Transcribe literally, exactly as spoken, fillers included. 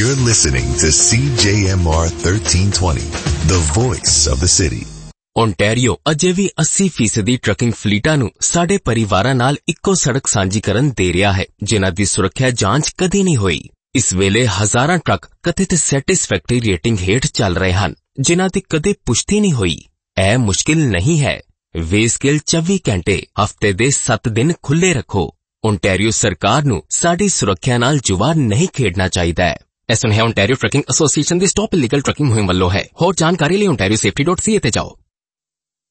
You're listening to C J M R thirteen twenty, the voice of the city. Ontario ਅਜੇ ਵੀ अस्सी ਫੀਸਦੀ trucking ਫਲੀਟਾਂ ਨੂੰ ਸਾਡੇ ਪਰਿਵਾਰਾਂ ਨਾਲ ਇੱਕੋ ਸੜਕ ਸਾਂਝੀ ਕਰਨ ਦੇ ਰਿਹਾ ਹੈ, ਜਿਨ੍ਹਾਂ ਦੀ ਸੁਰੱਖਿਆ ਜਾਂਚ ਕਦੀ ਨਹੀਂ ਹੋਈ। ਇਸ ਵੇਲੇ ਹਜ਼ਾਰਾਂ ਟਰੱਕ ਕਥਿਤ ਸੈਟਿਸਫੈਕਟਰੀ ਰੇਟਿੰਗ ਹੇਠ ਚੱਲ ਰਹੇ ਹਨ, ਜਿਨ੍ਹਾਂ ਦੀ ਕਦੇ ਪੁਸ਼ਟੀ ਨਹੀਂ ਹੋਈ। ਇਹ ਮੁਸ਼ਕਿਲ ਨਹੀਂ ਹੈ। ਵੇਸਕੇਲ ਚੌਵੀ ਘੰਟੇ ਹਫ਼ਤੇ ਦੇ ਸੱਤ ਦਿਨ ਖੁੱਲ੍ਹੇ ਰੱਖੋ। ਓਨਟਾਰੀਓ ਸਰਕਾਰ ਨੂੰ ਸਾਡੀ ਸੁਰੱਖਿਆ ਨਾਲ ਜੁਆ ਨਹੀਂ ਖੇਡਣਾ ਚਾਹੀਦਾ ਹੈ। ਇਸ ਨੂੰ ਹੈ ਓਨਟਾਰੀਓ ਟਰੱਕਿੰਗ ਐਸੋਸੀਏਸ਼ਨ ਦੀ ਸਟਾਪ ਇਲੀਗਲ ਟਰੱਕਿੰਗ ਮੁਹਿੰਮ ਵੱਲੋਂ ਹੈ। ਹੋਰ ਜਾਣਕਾਰੀ ਲਈ ontario safety dot c a ਤੇ ਜਾਓ।